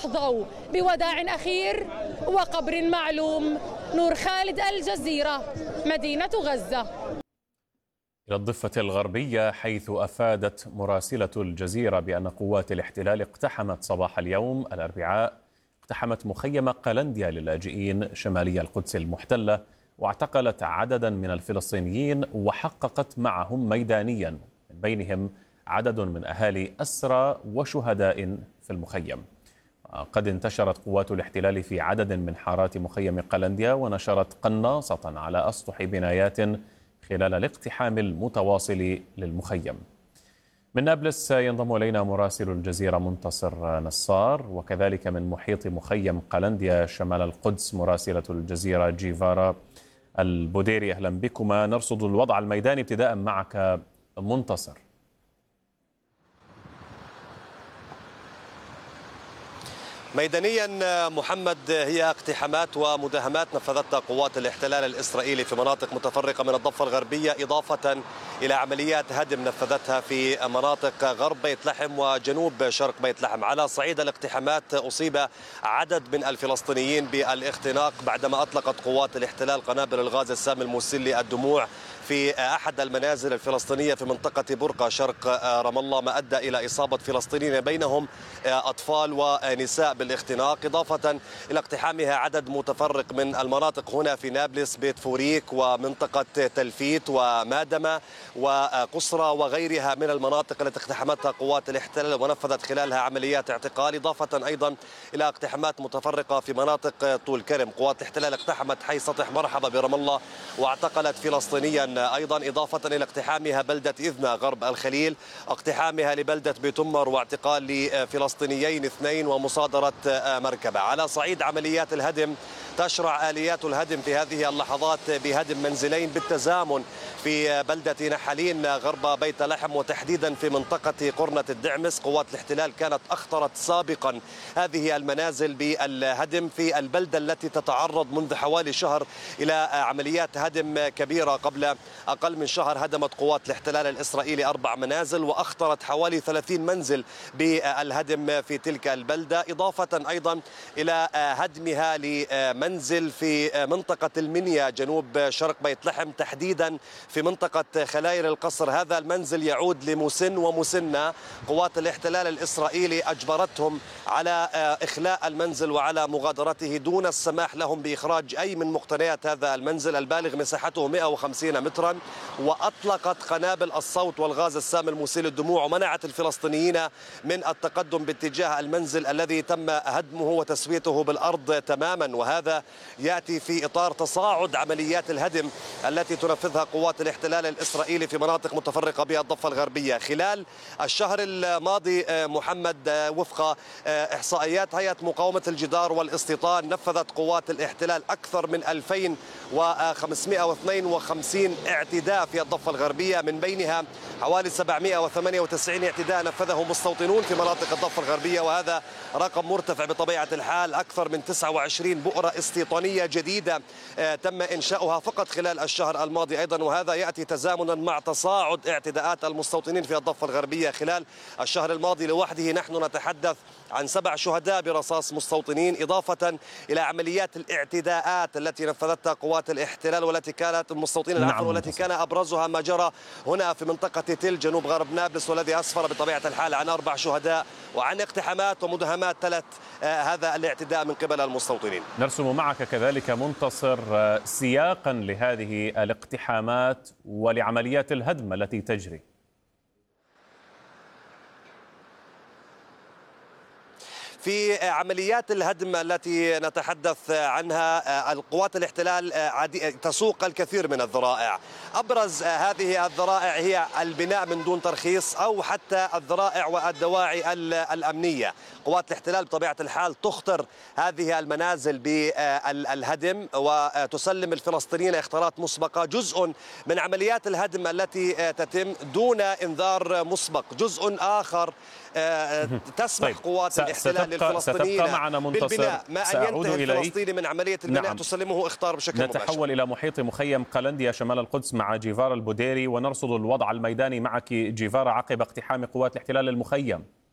يحظوا بوداع أخير وقبر معلوم. نور خالد، الجزيرة، مدينة غزة. إلى الضفة الغربية، حيث أفادت مراسلة الجزيرة بأن قوات الاحتلال اقتحمت صباح اليوم الأربعاء مخيم قلنديا للاجئين شمالي القدس المحتلة، واعتقلت عددا من الفلسطينيين وحققت معهم ميدانيا، من بينهم عدد من أهالي أسرى وشهداء في المخيم. قد انتشرت قوات الاحتلال في عدد من حارات مخيم قلنديا، ونشرت قناصة على أسطح بنايات خلال الاقتحام المتواصل للمخيم. من نابلس ينضم إلينا مراسل الجزيرة منتصر نصار، وكذلك من محيط مخيم قلنديا شمال القدس مراسلة الجزيرة جيفارا البوديري. أهلا بكما. نرصد الوضع الميداني ابتداء معك منتصر. ميدانيا محمد، هي اقتحامات ومداهمات نفذتها قوات الاحتلال الإسرائيلي في مناطق متفرقة من الضفة الغربية، إضافة إلى عمليات هدم نفذتها في مناطق غرب بيت لحم وجنوب شرق بيت لحم. على صعيد الاقتحامات أصيب عدد من الفلسطينيين بالاختناق بعدما أطلقت قوات الاحتلال قنابل الغاز السام المسيل للدموع في أحد المنازل الفلسطينية في منطقة برقة شرق رام الله، ما أدى إلى إصابة فلسطينيين بينهم أطفال ونساء بالاختناق، إضافة إلى اقتحامها عدد متفرق من المناطق هنا في نابلس، بيت فوريك ومنطقة تلفيت ومادمة وقصرى وغيرها من المناطق التي اقتحمتها قوات الاحتلال ونفذت خلالها عمليات اعتقال، إضافة أيضا إلى اقتحامات متفرقة في مناطق طول كرم. قوات الاحتلال اقتحمت حي سطح مرحبا برام الله واعتقلت فلسطينيا أيضا، إضافة إلى اقتحامها بلدة إذنة غرب الخليل، اقتحامها لبلدة بيتمر واعتقال لفلسطينيين 2 ومصادرة مركبة. على صعيد عمليات الهدم، تشرع آليات الهدم في هذه اللحظات بهدم منزلين بالتزامن في بلدة نحالين غرب بيت لحم، وتحديدا في منطقة قرنة الدعمس. قوات الاحتلال كانت أخطرت سابقا هذه المنازل بالهدم في البلدة التي تتعرض منذ حوالي شهر إلى عمليات هدم كبيرة. قبل أقل من شهر هدمت قوات الاحتلال الإسرائيلي 4 منازل وأخطرت حوالي 30 منزل بالهدم في تلك البلدة، إضافة أيضا إلى هدمها لمنزل في منطقة المنيا جنوب شرق بيت لحم، تحديدا في منطقة خلايل القصر. هذا المنزل يعود لمسن ومسنة. قوات الاحتلال الإسرائيلي أجبرتهم على إخلاء المنزل وعلى مغادرته دون السماح لهم بإخراج أي من مقتنيات هذا المنزل البالغ مساحته 150 مترا، وأطلقت قنابل الصوت والغاز السام المسيل للدموع ومنعت الفلسطينيين من التقدم باتجاه المنزل الذي تم هدمه وتسويته بالأرض تماما. وهذا يأتي في إطار تصاعد عمليات الهدم التي تنفذها قوات الاحتلال الإسرائيلي في مناطق متفرقة بالضفة الغربية. خلال الشهر الماضي محمد، وفق إحصائيات هيئة مقاومة الجدار والاستيطان، نفذت قوات الاحتلال أكثر من 2552 اعتداء في الضفة الغربية، من بينها حوالي 798 اعتداء نفذه مستوطنون في مناطق الضفة الغربية، وهذا رقم مرتفع بطبيعة الحال. أكثر من 29 بؤرة استيطانية جديدة تم إنشاؤها فقط خلال الشهر الماضي أيضا، وهذا يأتي تزامنا مع تصاعد اعتداءات المستوطنين في الضفة الغربية. خلال الشهر الماضي لوحده نحن نتحدث عن 7 شهداء برصاص مستوطنين، إضافة إلى عمليات الاعتداءات التي نفذتها قوات الاحتلال والتي كانت المستوطنين والتي كان أبرزها ما جرى هنا في منطقة تل جنوب غرب نابلس، والذي أسفر بطبيعة الحال عن 4 شهداء وعن اقتحامات ومداهمات تلت هذا الاعتداء من قبل المستوطنين. نرسم معك كذلك منتصر سياقا لهذه الاقتحامات ولعمليات الهدم التي تجري. في عمليات الهدم التي نتحدث عنها، القوات الاحتلال تسوق الكثير من الذرائع. أبرز هذه الذرائع هي البناء من دون ترخيص أو حتى الذرائع والدواعي الأمنية. قوات الاحتلال بطبيعة الحال تخطر هذه المنازل بالهدم وتسلم الفلسطينيين اختارات مسبقة. جزء من عمليات الهدم التي تتم دون إنذار مسبق، جزء آخر تسمح قوات الاحتلال للفلسطينيين بالبناء. ما أن ينتهي الفلسطيني من عملية البناء تسلمه اختار بشكل مباشر. نتحول إلى محيط مخيم قلنديا شمال القدس مع جيفارا البوديري، ونرصد الوضع الميداني معك جيفارا عقب اقتحام قوات الاحتلال المخيم.